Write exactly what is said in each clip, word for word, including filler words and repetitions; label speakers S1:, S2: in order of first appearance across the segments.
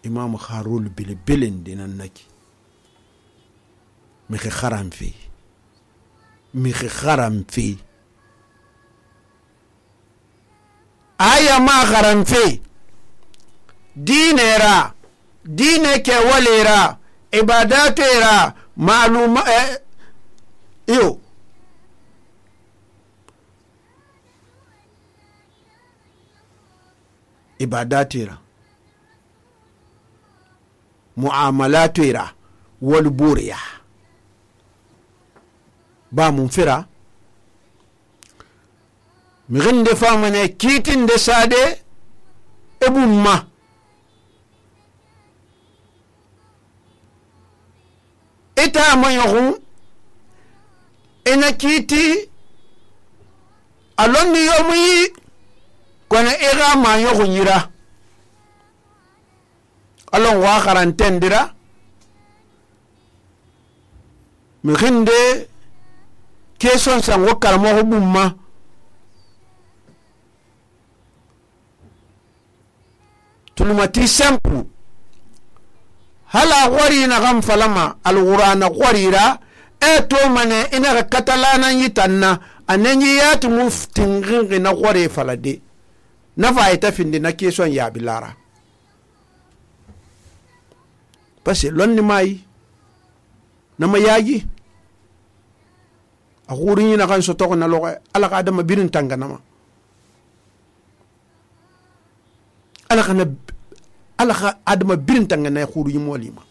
S1: imam kharul bil bilen dinan naki mi kharam fi mi kharam fi aya ma kharam fi dinera dine ke walera ibadatera ma'luma eh, yo ibadatera muamalatera wal buriya ba mun fira mi ginde famane kitin de sade ebumma eta mayohu ena kiti alonni yomi kona ega mayohu nyira alon wa karantendira mi ginde keson san wakar mo bumma tulumati sampu hala wari na gam falama alqur'ana qarira eto mane ina katalana yitanna anenyi yatu muftingin na qore falade na faita finde na keson ya bilara parce lonni mai na mayaji akuri na kan soto na loga ala ka adama birin tanganama ala kana ala ka adama birin tangana khuru yi molima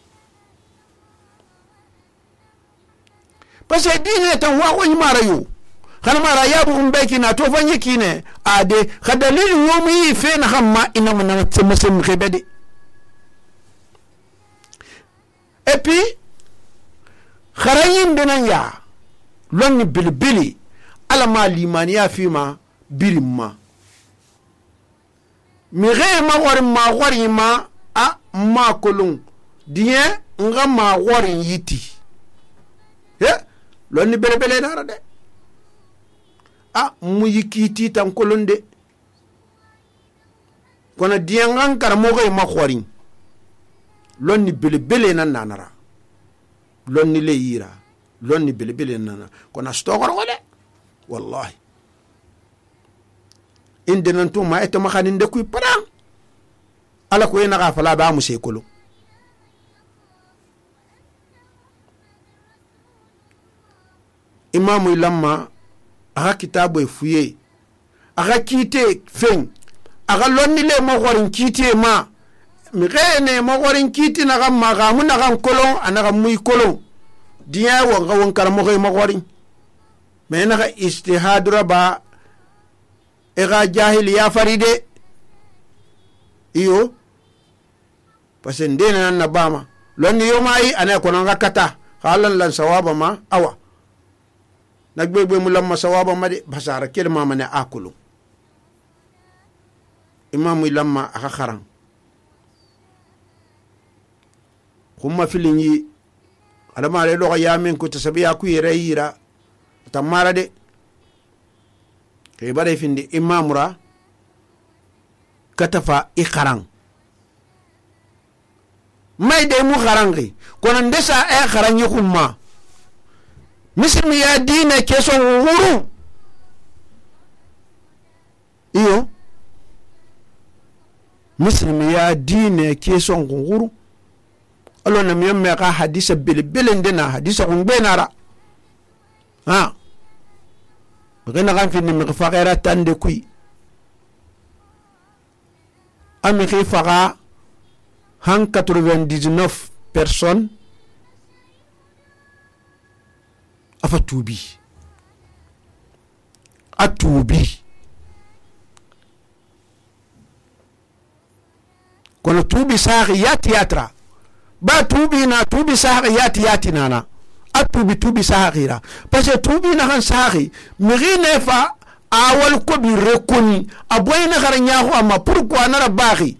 S1: parce que dine tan wa ko mara yo kana mara ya bu mbeki na to fanye kine ade khadalil yomi fe na hamma ina mana tsemasem khebede et puis kharayin denan ya lonni bilbili ala ma limaniya fi ma birimma mi ma wari ma wari ma a ma kolon diye nga ma wari yiti he lonni belebele dara de a mu yikiti tan kolon de kona diye ngan kar mo gay ma wari lonni belebele nan nanara lonni le yira lonni bilibili nana kona stokor wala wallahi inde nan to ma eto makani de kuy param ala ko ina ga fala ba mu sekolo imamu lamma aga kitabu fuye aga kite fen aga lonni le mo gorin kite ma mi gene mo gorin kiti na ga ma ga mun na ga kolon anaga muy kolon diya wanga won karamo koy magori mena ga istihadura ba ega jahil ya faride iyo parce ndena na bama lonni yomai ana ko nga kata halan lan sawaba ma awa nagbegbe mulamma sawaba ma de basara kelma mane akulu imamu lamma aka kharan kuma filinyi alama le loga yamen ko tasabiya ku yira tamara de ke bare finde imamura katafa ikharan may de mu kharangi kono ndesa e kharan yikumma mismi ya dine keso wuru iyo mismi ya dine keso wuru alo na miyemme ka hadisa bil bilende na hadisa ngbe nara ha ngena kan fi ni mi faqira tande kuy ami khi faqa han quatre-vingt-dix-neuf personnes afa tubi atubi kono tubi saxi yati yatra ba tubi na tubi saxi yati yati nana atubi tubi saxira parce que tubi na kan saxi mirine fa awal ko bi rekoni aboyna xarñaxo ama pourquoi nara baxi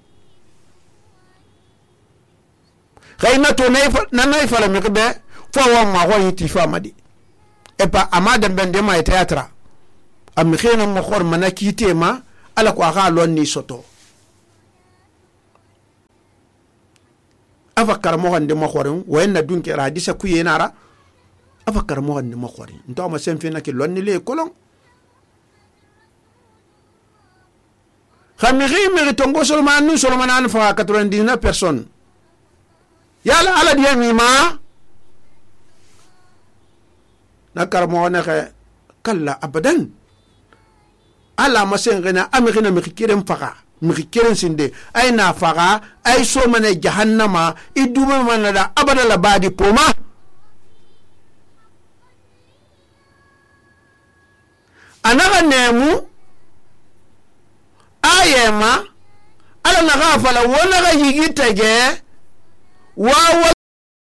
S1: xeyna to nay fa nanay fa la mi be fo wa ma ko yiti fa madi e pa amada bende ma théâtre am xena mo xor manakite ma ala ko xa lon ni soto afakar mo hande mo khorin wayenna dunke radisa ku yenara afakar mo hande mo khorin nto ma sen fina ki lonni le kolon khamiri mi tongo solman nu solman an fa quatre-vingt-dix-neuf personnes yala ala diya mi ma nakar mo ne kala abadan ala ma sen gena amigina mi kiren faga mi kiren sinde ay na faga ay so mane jahannama iduma manada abada la badi poma anaga nemu ayema ala naga fala wona ga yigitege wa